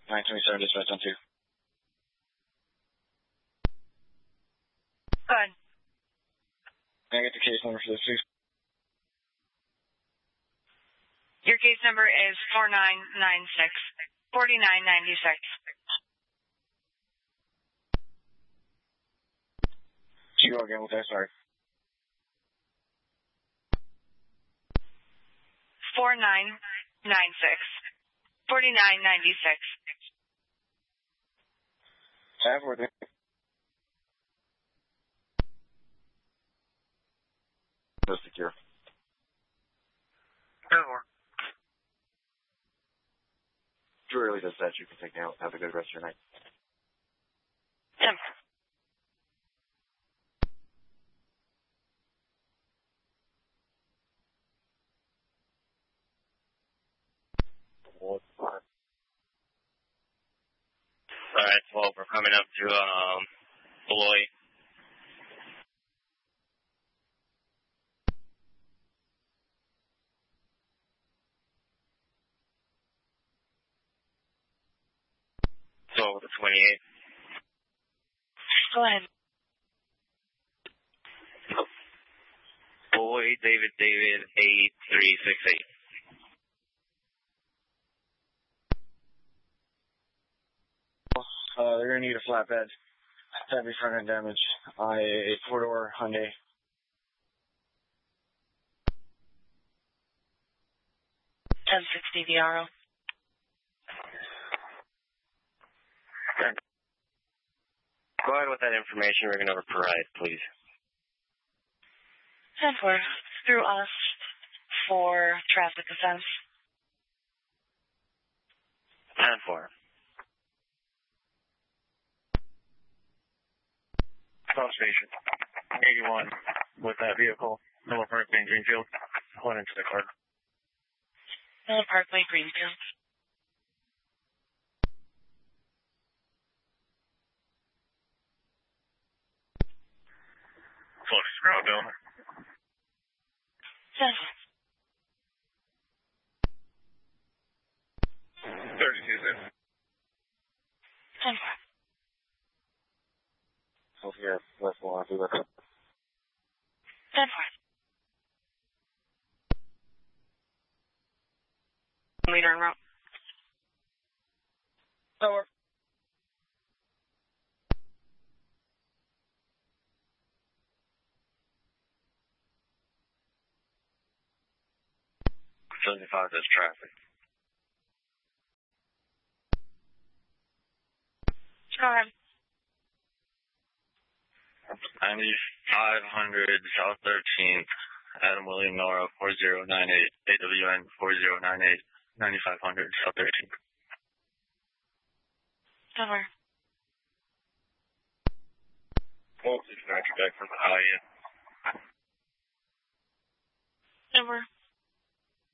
927 dispatch on 2. Go ahead. Can I get the case number for this, please? Your case number is 4996. 4996. Should you go again with that? Sorry. 4996. 4996. Have with it. No secure. Over. Too early dispatch. You can take now. Have a good rest of your night. 10. Alright, well, we're coming up to, Beloit. So, the 28. Go ahead. Beloit, David, 8368. They're going to need a flatbed. Heavy front end damage. A four-door Hyundai. VRO. Go ahead with that information. We're going to provide, please. 10-4. Through us for traffic offense. 10-4. South Station, 81, with that vehicle, Miller Parkway in Greenfield, going into the car. Miller Parkway, Greenfield. Floating Scrub Bill. 32, sir. 10-4. Here, left one, I'll do that. 10-4. Leader en route. Over. $75, that's traffic. Go ahead. 9500 South 13th, Adam William Nora, 4098, AWN 4098, 9500 South 13th. Over. Well, dispatch back from the IN. Over.